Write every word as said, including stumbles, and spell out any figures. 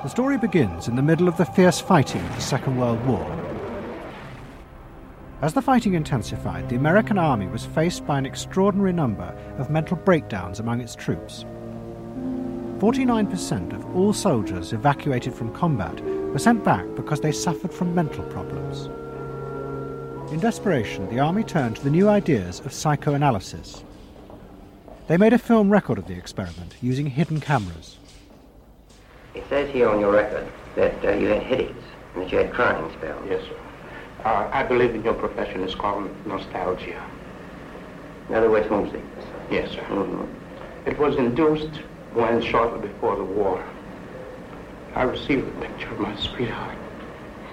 The story begins in the middle of the fierce fighting of the Second World War. As the fighting intensified, the American army was faced by an extraordinary number of mental breakdowns among its troops. forty-nine percent of all soldiers evacuated from combat were sent back because they suffered from mental problems. In desperation, the army turned to the new ideas of psychoanalysis. They made a film record of the experiment using hidden cameras. It says here on your record that uh, you had headaches and that you had crying spells. Yes, sir. Uh, I believe in your profession is called nostalgia. In other words, homesickness. Yes, sir. Mm-hmm. It was induced when, shortly before the war, I received a picture of my sweetheart.